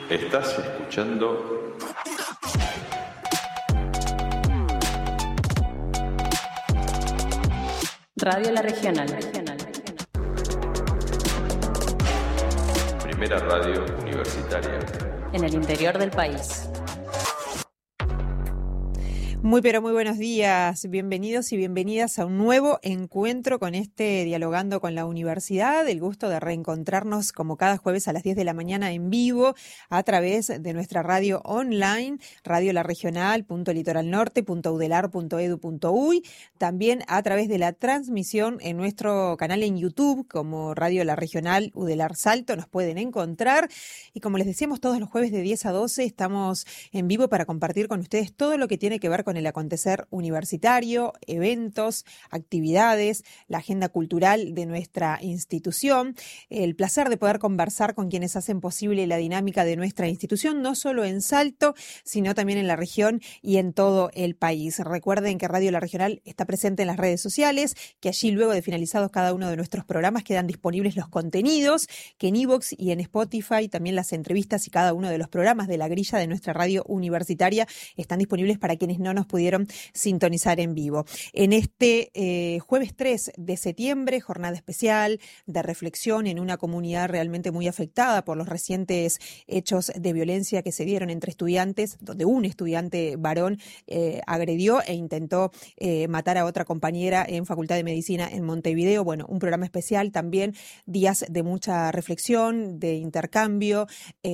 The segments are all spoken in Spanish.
Estás escuchando Radio La Regional. Primera radio universitaria En el interior del país. Muy buenos días, bienvenidos y bienvenidas a un nuevo encuentro con Dialogando con la Universidad. El gusto de reencontrarnos como cada jueves a las 10 de la mañana en vivo a través de nuestra radio online, Radio La Regional, .litoralnorte.udelar.edu.uy, también a través de la transmisión en nuestro canal en YouTube como Radio La Regional Udelar Salto, nos pueden encontrar. Y como les decíamos, todos los jueves de 10 a 12 estamos en vivo para compartir con ustedes todo lo que tiene que ver con el acontecer universitario, eventos, actividades, la agenda cultural de nuestra institución. El placer de poder conversar con quienes hacen posible la dinámica de nuestra institución, no solo en Salto, sino también en la región y en todo el país. Recuerden que Radio La Regional está presente en las redes sociales, que allí luego de finalizados cada uno de nuestros programas quedan disponibles los contenidos, que en iVoox y en Spotify también las entrevistas y cada uno de los programas de la grilla de nuestra radio universitaria están disponibles para quienes no nos pudieron sintonizar en vivo. En este jueves 3 de septiembre, jornada especial de reflexión en una comunidad realmente muy afectada por los recientes hechos de violencia que se dieron entre estudiantes, donde un estudiante varón agredió e intentó matar a otra compañera en Facultad de Medicina en Montevideo. Bueno, un programa especial también, días de mucha reflexión, de intercambio,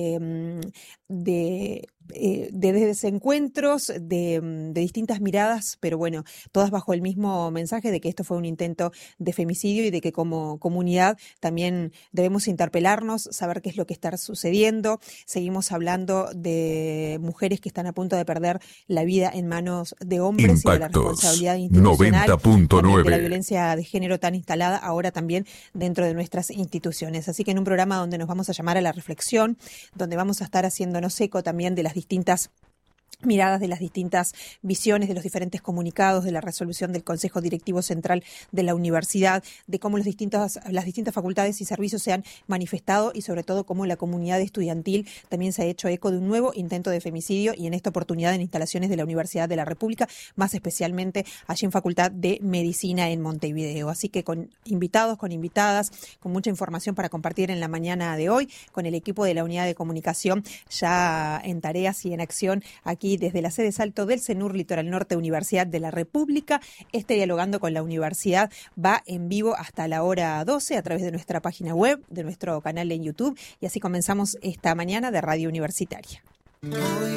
de desencuentros, de distintas miradas, pero bueno, todas bajo el mismo mensaje de que esto fue un intento de femicidio y de que como comunidad también debemos interpelarnos, saber qué es lo que está sucediendo. Seguimos hablando de mujeres que están a punto de perder la vida en manos de hombres. Impactos, y de la responsabilidad institucional 90.9 de la violencia de género tan instalada ahora también dentro de nuestras instituciones. Así que en un programa donde nos vamos a llamar a la reflexión, donde vamos a estar haciéndonos eco también de las distintas miradas, de las distintas visiones, de los diferentes comunicados, de la resolución del Consejo Directivo Central de la Universidad, de cómo las distintas facultades y servicios se han manifestado y sobre todo cómo la comunidad estudiantil también se ha hecho eco de un nuevo intento de femicidio y en esta oportunidad en instalaciones de la Universidad de la República, más especialmente allí en Facultad de Medicina en Montevideo. Así que con invitados, con invitadas, con mucha información para compartir en la mañana de hoy, con el equipo de la Unidad de Comunicación ya en tareas y en acción aquí desde la sede Salto del CENUR Litoral Norte Universidad de la República. Dialogando con la Universidad va en vivo hasta la hora 12 a través de nuestra página web, de nuestro canal en YouTube, y así comenzamos esta mañana de Radio Universitaria.